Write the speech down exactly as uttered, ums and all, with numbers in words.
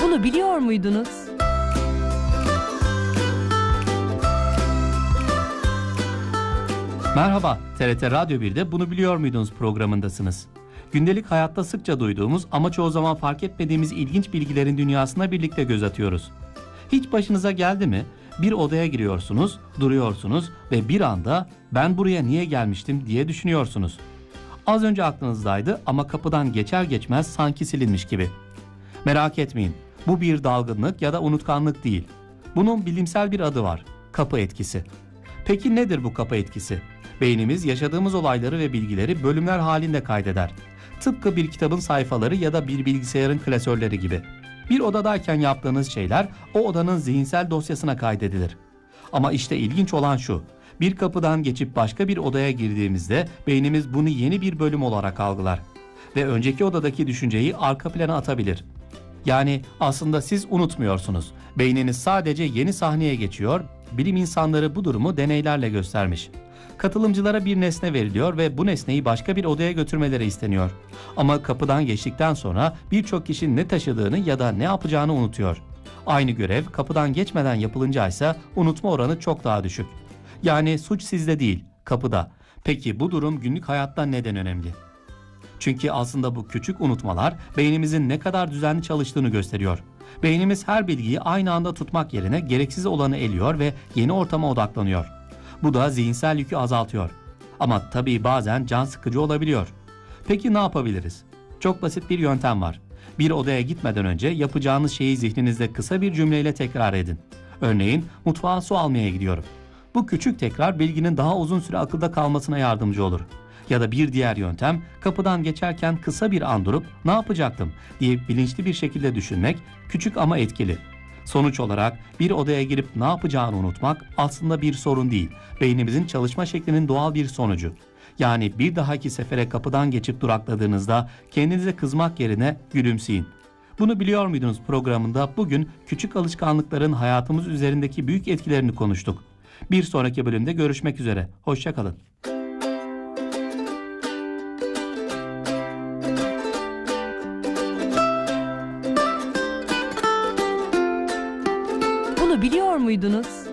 Bunu biliyor muydunuz? Merhaba, T R T Radyo bir'de Bunu Biliyor Muydunuz programındasınız. Gündelik hayatta sıkça duyduğumuz ama çoğu zaman fark etmediğimiz ilginç bilgilerin dünyasına birlikte göz atıyoruz. Hiç başınıza geldi mi? Bir odaya giriyorsunuz, duruyorsunuz ve bir anda "ben buraya niye gelmiştim" diye düşünüyorsunuz. Az önce aklınızdaydı ama kapıdan geçer geçmez sanki silinmiş gibi. Merak etmeyin, bu bir dalgınlık ya da unutkanlık değil. Bunun bilimsel bir adı var: kapı etkisi. Peki nedir bu kapı etkisi? Beynimiz yaşadığımız olayları ve bilgileri bölümler halinde kaydeder. Tıpkı bir kitabın sayfaları ya da bir bilgisayarın klasörleri gibi. Bir odadayken yaptığınız şeyler o odanın zihinsel dosyasına kaydedilir. Ama işte ilginç olan şu: bir kapıdan geçip başka bir odaya girdiğimizde beynimiz bunu yeni bir bölüm olarak algılar ve önceki odadaki düşünceyi arka plana atabilir. Yani aslında siz unutmuyorsunuz. Beyniniz sadece yeni sahneye geçiyor. Bilim insanları bu durumu deneylerle göstermiş. Katılımcılara bir nesne veriliyor ve bu nesneyi başka bir odaya götürmeleri isteniyor. Ama kapıdan geçtikten sonra birçok kişi ne taşıdığını ya da ne yapacağını unutuyor. Aynı görev kapıdan geçmeden yapılınca ise unutma oranı çok daha düşük. Yani suç sizde değil, kapıda. Peki bu durum günlük hayatta neden önemli? Çünkü aslında bu küçük unutmalar beynimizin ne kadar düzenli çalıştığını gösteriyor. Beynimiz her bilgiyi aynı anda tutmak yerine gereksiz olanı eliyor ve yeni ortama odaklanıyor. Bu da zihinsel yükü azaltıyor. Ama tabii bazen can sıkıcı olabiliyor. Peki ne yapabiliriz? Çok basit bir yöntem var. Bir odaya gitmeden önce yapacağınız şeyi zihninizde kısa bir cümleyle tekrar edin. Örneğin, mutfağa su almaya gidiyorum. Bu küçük tekrar bilginin daha uzun süre akılda kalmasına yardımcı olur. Ya da bir diğer yöntem, kapıdan geçerken kısa bir an durup "ne yapacaktım" diye bilinçli bir şekilde düşünmek, küçük ama etkili. Sonuç olarak bir odaya girip ne yapacağını unutmak aslında bir sorun değil, beynimizin çalışma şeklinin doğal bir sonucu. Yani bir dahaki sefere kapıdan geçip durakladığınızda kendinize kızmak yerine gülümseyin. Bunu biliyor muydunuz programında bugün küçük alışkanlıkların hayatımız üzerindeki büyük etkilerini konuştuk. Bir sonraki bölümde görüşmek üzere. Hoşça kalın. Bunu biliyor muydunuz?